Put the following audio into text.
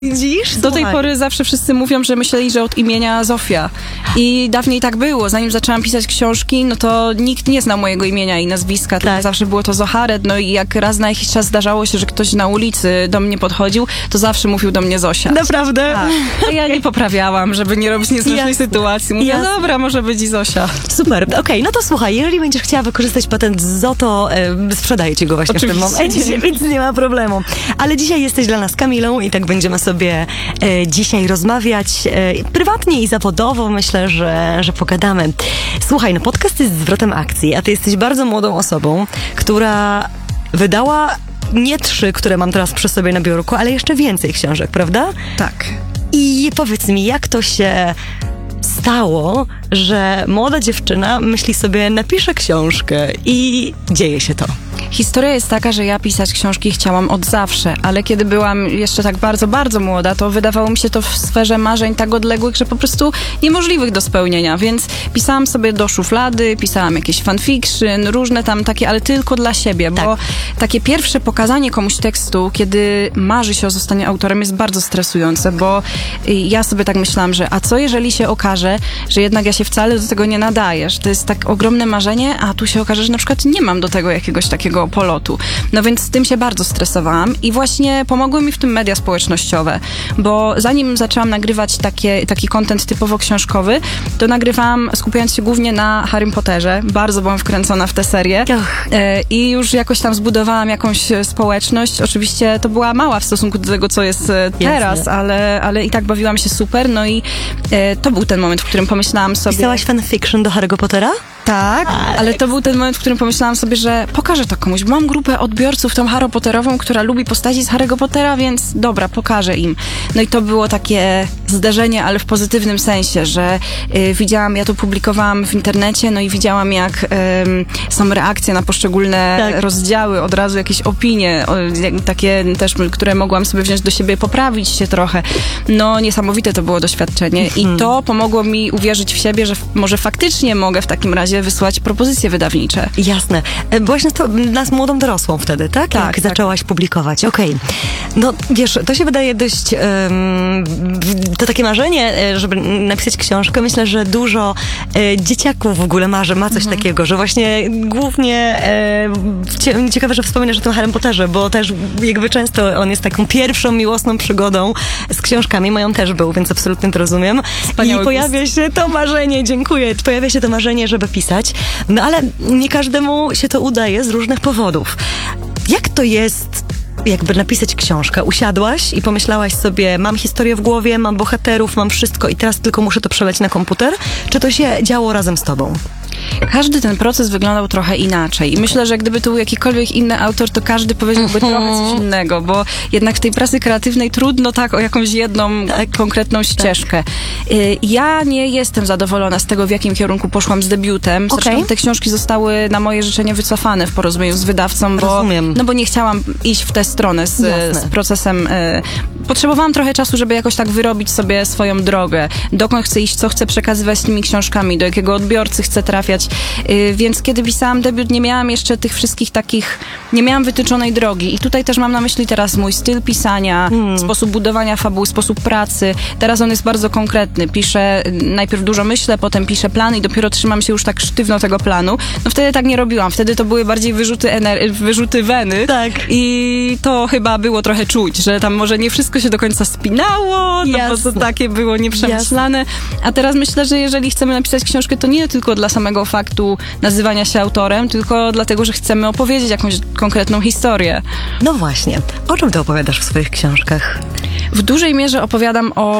Widzisz? Do tej pory zawsze wszyscy mówią, że myśleli, że od imienia Zofia. I dawniej tak było. Zanim zaczęłam pisać książki, no to nikt nie znał mojego imienia i nazwiska. Tak. Zawsze było to Zoharet. No i jak raz na jakiś czas zdarzało się, że ktoś na ulicy do mnie podchodził, to zawsze mówił do mnie Zosia. Naprawdę? Tak. A ja nie poprawiałam, żeby nie robić niezręcznej sytuacji. Mówię, dobra, może być i Zosia. Super. Okej, no to słuchaj, jeżeli będziesz chciała wykorzystać patent ZO, to sprzedaję ci go właśnie w tym momencie, więc nie ma problemu. Ale dzisiaj jesteś dla nas Kamilą i tak będziemy sobie dzisiaj rozmawiać prywatnie i zawodowo. Myślę, że pogadamy. Słuchaj, no podcast jest zwrotem akcji, a ty jesteś bardzo młodą osobą, która wydała nie 3, które mam teraz przy sobie na biurku, ale jeszcze więcej książek, prawda? Tak. I powiedz mi, jak to się stało, że młoda dziewczyna myśli sobie, napiszę książkę i dzieje się to? Historia jest taka, że ja pisać książki chciałam od zawsze, ale kiedy byłam jeszcze tak bardzo, bardzo młoda, to wydawało mi się to w sferze marzeń tak odległych, że po prostu niemożliwych do spełnienia, więc pisałam sobie do szuflady, pisałam jakieś fanfiction, różne tam takie, ale tylko dla siebie, bo takie pierwsze pokazanie komuś tekstu, kiedy marzy się o zostanie autorem, jest bardzo stresujące, bo ja sobie tak myślałam, że a co jeżeli się okaże, że jednak ja się wcale do tego nie nadaję, że to jest tak ogromne marzenie, a tu się okaże, że na przykład nie mam do tego jakiegoś takiego polotu. No więc z tym się bardzo stresowałam i właśnie pomogły mi w tym media społecznościowe, bo zanim zaczęłam nagrywać taki content typowo książkowy, to nagrywałam skupiając się głównie na Harrym Potterze. Bardzo byłam wkręcona w tę serię i już jakoś tam zbudowałam jakąś społeczność. Oczywiście to była mała w stosunku do tego, co jest teraz, ale i tak bawiłam się super. No i to był ten moment, w którym pomyślałam sobie... Pisałaś fanfiction do Harry'ego Pottera? Tak, ale to był ten moment, w którym pomyślałam sobie, że pokażę to komuś, bo mam grupę odbiorców tą Harry Potterową, która lubi postaci z Harry'ego Pottera, więc dobra, pokażę im. No i to było takie zdarzenie, ale w pozytywnym sensie, że widziałam, ja to publikowałam w internecie, no i widziałam, jak są reakcje na poszczególne rozdziały, od razu jakieś opinie, takie też, które mogłam sobie wziąć do siebie, poprawić się trochę. No niesamowite to było doświadczenie i to pomogło mi uwierzyć w siebie, że może faktycznie mogę w takim razie wysłać propozycje wydawnicze. Jasne. Byłaś nas młodą dorosłą wtedy, tak? Tak. Jak zaczęłaś publikować. Okej. No wiesz, to się wydaje dość to takie marzenie, żeby napisać książkę. Myślę, że dużo dzieciaków w ogóle ma coś takiego, że właśnie głównie ciekawe, że wspominasz o tym Harrym Potterze, bo też jakby często on jest taką pierwszą miłosną przygodą z książkami. Moją też był, więc absolutnie to rozumiem. Wspaniały I pojawia się to marzenie, dziękuję, pojawia się to marzenie, żeby pisać. No ale nie każdemu się to udaje z różnych powodów. Jak to jest jakby napisać książkę? Usiadłaś i pomyślałaś sobie, mam historię w głowie, mam bohaterów, mam wszystko i teraz tylko muszę to przeleć na komputer? Czy to się działo razem z tobą? Każdy ten proces wyglądał trochę inaczej i myślę, że gdyby to był jakikolwiek inny autor, to każdy powiedziałby trochę coś innego, bo jednak w tej pracy kreatywnej trudno tak o jakąś jedną konkretną ścieżkę. Ja nie jestem zadowolona z tego, w jakim kierunku poszłam z debiutem. Zresztą te książki zostały na moje życzenie wycofane w porozumieniu z wydawcą, bo nie chciałam iść w tę stronę z procesem. Potrzebowałam trochę czasu, żeby jakoś tak wyrobić sobie swoją drogę. Dokąd chcę iść, co chcę przekazywać z tymi książkami, do jakiego odbiorcy chcę trafiać. Więc kiedy pisałam debiut, nie miałam jeszcze tych wszystkich takich, nie miałam wytyczonej drogi. I tutaj też mam na myśli teraz mój styl pisania, sposób budowania fabuły, sposób pracy. Teraz on jest bardzo konkretny. Piszę, najpierw dużo myślę, potem piszę plany i dopiero trzymam się już tak sztywno tego planu. No wtedy tak nie robiłam. Wtedy to były bardziej wyrzuty weny. Tak. I to chyba było trochę czuć, że tam może nie wszystko się do końca spinało, no bo to takie było nieprzemyślane. A teraz myślę, że jeżeli chcemy napisać książkę, to nie tylko dla samego faktu nazywania się autorem, tylko dlatego, że chcemy opowiedzieć jakąś konkretną historię. No właśnie. O czym ty opowiadasz w swoich książkach? W dużej mierze opowiadam o